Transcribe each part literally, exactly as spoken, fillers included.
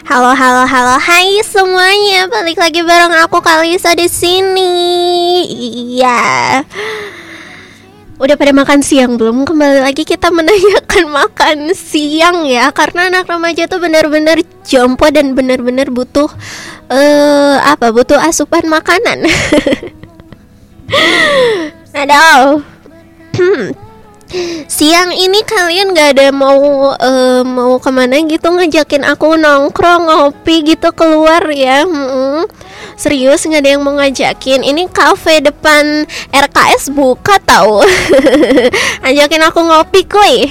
Halo, halo, halo, hai semuanya, balik lagi bareng aku Kalisa di sini. Iya. Udah pada makan siang belum? Kembali lagi kita menanyakan makan siang ya, karena anak remaja tuh benar-benar jompo dan benar-benar butuh uh, apa? Butuh asupan makanan. Aduh. Siang ini kalian gak ada mau uh, mau kemana gitu ngajakin aku nongkrong ngopi gitu keluar ya? Hmm, serius nggak ada yang mau ngajakin? Ini kafe depan R K S buka tahu. Ajakin aku ngopi kuy.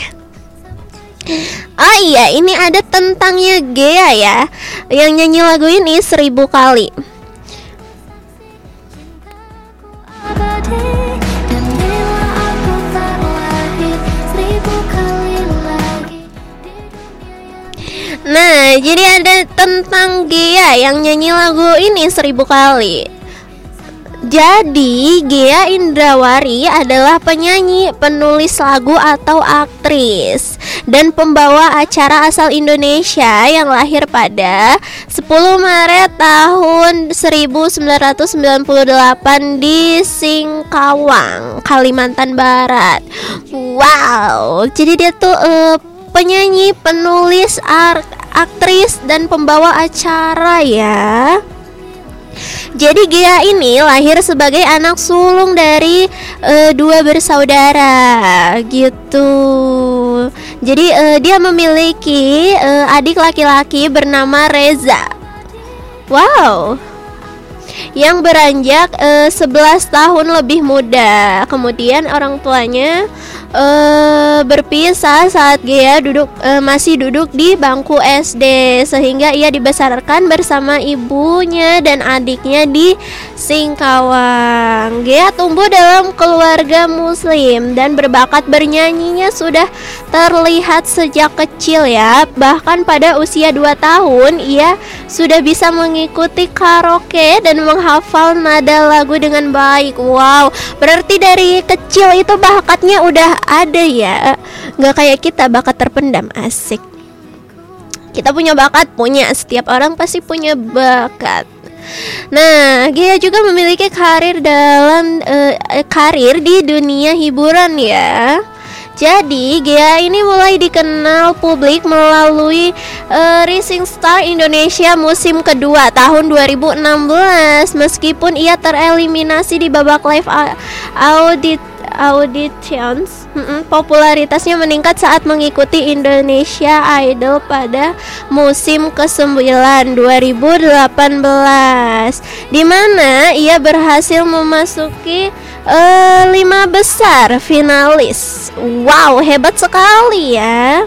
Oh iya, ini ada tentangnya Gea ya, yang nyanyi lagu ini seribu kali. Nah, jadi ada tentang Gea yang nyanyi lagu ini seribu kali. Jadi, Gea Indrawari adalah penyanyi, penulis lagu atau aktris dan pembawa acara asal Indonesia yang lahir pada sepuluh Maret tahun seribu sembilan ratus sembilan puluh delapan di Singkawang, Kalimantan Barat. Wow, jadi dia tuh uh, penyanyi, penulis, aktris, dan pembawa acara ya. Jadi Gea ini lahir sebagai anak sulung dari uh, dua bersaudara gitu. Jadi uh, dia memiliki uh, adik laki-laki bernama Reza. Wow, yang beranjak uh, sebelas tahun lebih muda. Kemudian orang tuanya uh, berpisah saat Gea duduk uh, masih duduk di bangku S D, sehingga ia dibesarkan bersama ibunya dan adiknya di Singkawang. Gea tumbuh dalam keluarga muslim dan berbakat bernyanyinya sudah terlihat sejak kecil ya. Bahkan pada usia dua tahun ia sudah bisa mengikuti karaoke dan menghafal nada lagu dengan baik. Wow, berarti dari kecil itu bakatnya udah ada ya. Nggak kayak kita bakat terpendam. Asik. Kita punya bakat, punya. Setiap orang pasti punya bakat. Nah, Gea juga memiliki karir dalam uh, karir di dunia hiburan ya. Jadi Gea ini mulai dikenal publik melalui uh, Rising Star Indonesia musim kedua tahun dua ribu enam belas. Meskipun ia tereliminasi di babak live audit auditions, mm-mm, popularitasnya meningkat saat mengikuti Indonesia Idol pada musim kesembilan dua ribu delapan belas, di mana ia berhasil memasuki uh, lima besar finalis. Wow, hebat sekali ya.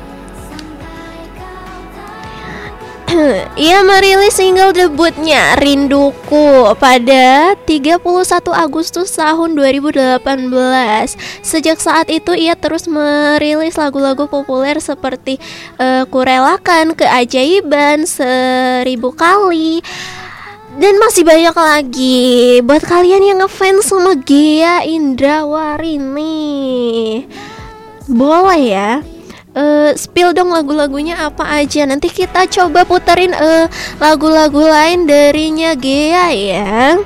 Ia merilis single debutnya Rinduku pada tiga puluh satu Agustus tahun dua ribu delapan belas. Sejak saat itu ia terus merilis lagu-lagu populer seperti uh, Kurelakan, Keajaiban, Seribu Kali, dan masih banyak lagi. Buat kalian yang ngefans sama Gea Indrawari nih, boleh ya Uh, spill dong lagu-lagunya apa aja. Nanti kita coba puterin uh, lagu-lagu lain darinya Gea ya.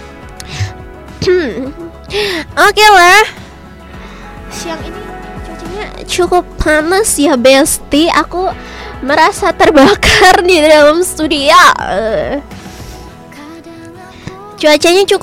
Oke okay lah. Siang ini cuacanya cukup panas ya Besti. Aku merasa terbakar di dalam studio. uh, Cuacanya cukup